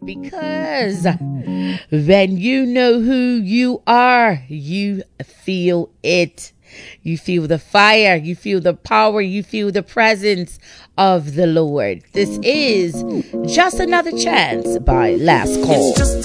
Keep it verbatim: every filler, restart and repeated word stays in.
Because when you know who you are, you feel it. You feel the fire, you feel the power, you feel the presence of the Lord. This is Just Another Chance by Last Call.